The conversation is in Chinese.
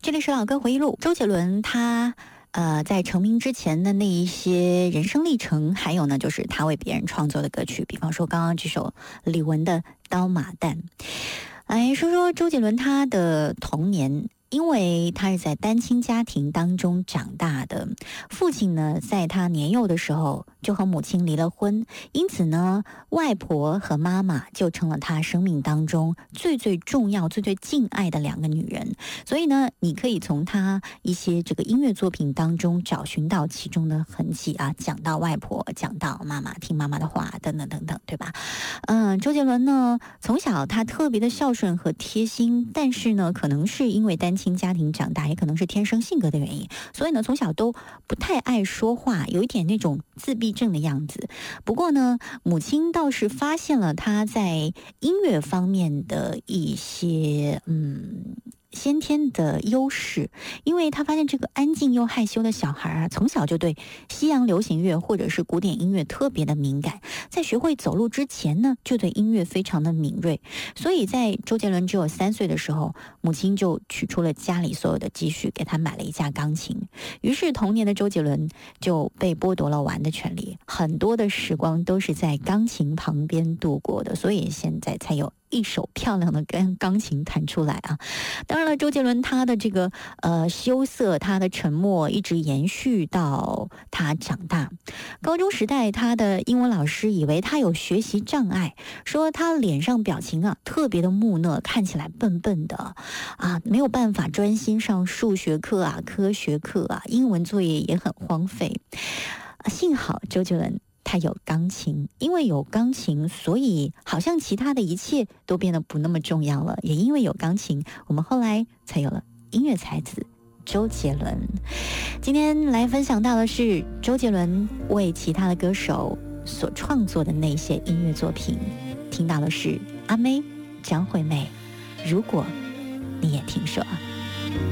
这里是老歌回忆录。周杰伦他在成名之前的那一些人生历程，还有呢就是他为别人创作的歌曲，比方说刚刚这首李玟的《刀马旦》。来说说周杰伦他的童年。因为他是在单亲家庭当中长大的，父亲呢在他年幼的时候就和母亲离了婚，因此呢外婆和妈妈就成了他生命当中最重要、最敬爱的两个女人。所以呢，你可以从他一些这个音乐作品当中找寻到其中的痕迹啊，讲到外婆，讲到妈妈，听妈妈的话，等等等等，对吧？周杰伦呢从小他特别的孝顺和贴心，但是呢可能是因为单亲家庭长大，也可能是天生性格的原因，所以呢从小都不太爱说话，有一点那种自闭症的样子。不过呢母亲倒是发现了他在音乐方面的一些先天的优势，因为他发现这个安静又害羞的小孩啊，从小就对西洋流行乐或者是古典音乐特别的敏感，在学会走路之前呢，就对音乐非常的敏锐。所以在周杰伦只有3岁的时候，母亲就取出了家里所有的积蓄，给他买了一架钢琴。于是童年的周杰伦就被剥夺了玩的权利，很多的时光都是在钢琴旁边度过的，所以现在才有一手漂亮的钢琴弹出来啊！当然了，周杰伦他的这个羞涩，他的沉默一直延续到他长大。高中时代，他的英文老师以为他有学习障碍，说他脸上表情啊特别的木讷，看起来笨笨的啊，没有办法专心上数学课啊、科学课啊，英文作业也很荒废。幸好周杰伦他有钢琴，因为有钢琴，所以好像其他的一切都变得不那么重要了。也因为有钢琴，我们后来才有了音乐才子周杰伦。今天来分享到的是周杰伦为其他的歌手所创作的那些音乐作品，听到的是阿妹、张惠妹，如果你也听说。